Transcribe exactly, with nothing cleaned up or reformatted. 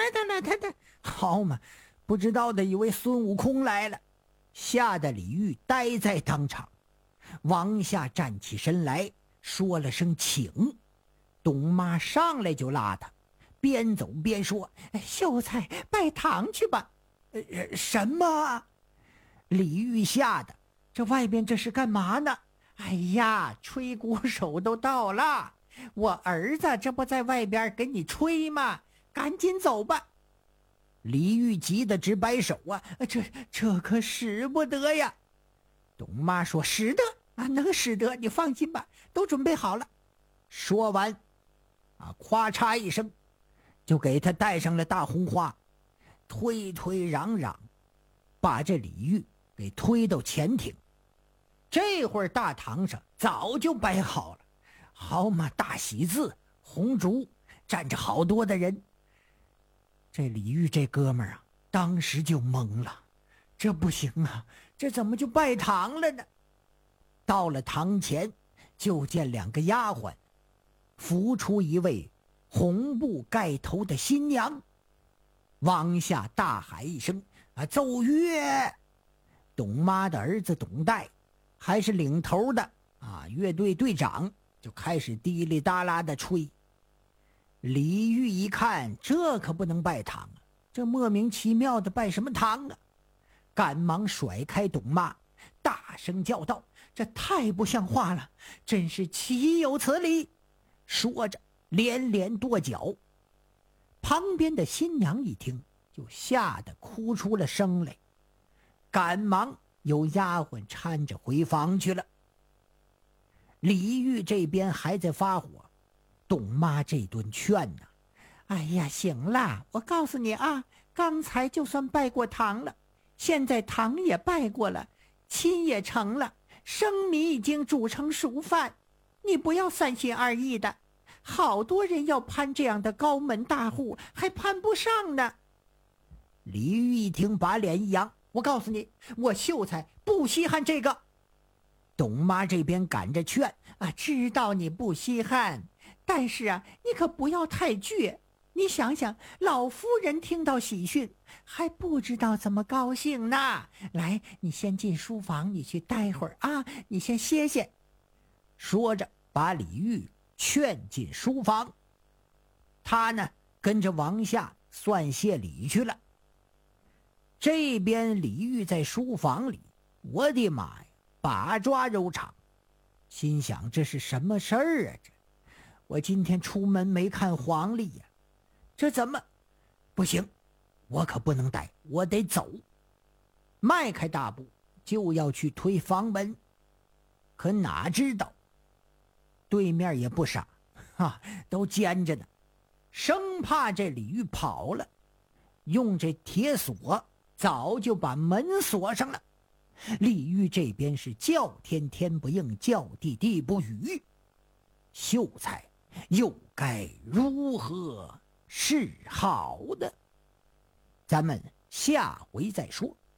等等等等，好嘛，不知道的以为孙悟空来了，吓得李煜呆在当场。王夏站起身来，说了声请，董妈上来就拉他，边走边说：“秀才拜堂去吧。”呃，什么？李煜吓得，这外边这是干嘛呢？哎呀，吹鼓手都到了，我儿子这不在外边给你吹吗？赶紧走吧。李煜急得直摆手啊，这这可使不得呀。董妈说：“使得啊，能使得，你放心吧，都准备好了。”说完啊，咵嚓一声就给他戴上了大红花，推推攘攘把这李煜给推到前庭。这会儿大堂上早就摆好了，好嘛，大喜字红烛，站着好多的人。这李煜这哥们儿啊，当时就懵了，这不行啊，这怎么就拜堂了呢？到了堂前，就见两个丫鬟扶出一位红布盖头的新娘。王夏大喊一声啊，奏乐！董妈的儿子董代还是领头的啊，乐队队长就开始滴哩哒啦的吹。李煜一看，这可不能拜堂啊，这莫名其妙的拜什么堂啊？赶忙甩开董妈，大声叫道：“这太不像话了，真是岂有此理！”说着连连跺脚。旁边的新娘一听，就吓得哭出了声来，赶忙有丫鬟搀着回房去了。李煜这边还在发火，董妈这顿劝呢：“哎呀，行了，我告诉你啊，刚才就算拜过堂了，现在堂也拜过了，亲也成了，生米已经煮成熟饭，你不要三心二意的。好多人要攀这样的高门大户，还攀不上呢。”李煜一听，把脸一扬：“我告诉你，我秀才不稀罕这个。”董妈这边赶着劝：“啊，知道你不稀罕，但是啊，你可不要太倔。你想想，老夫人听到喜讯，还不知道怎么高兴呢。来，你先进书房，你去待会儿啊，你先歇歇。”说着，把李煜劝进书房。他呢，跟着王夏算谢礼去了。这边李煜在书房里，我的妈呀，把抓揉肠，心想这是什么事儿啊？这我今天出门没看黄历呀，这怎么不行？我可不能待，我得走。迈开大步就要去推房门，可哪知道对面也不傻，哈，都尖着呢，生怕这李煜跑了，用这铁锁早就把门锁上了。李煜这边是叫天天不应，叫地地不语，秀才又该如何是好呢？咱们下回再说。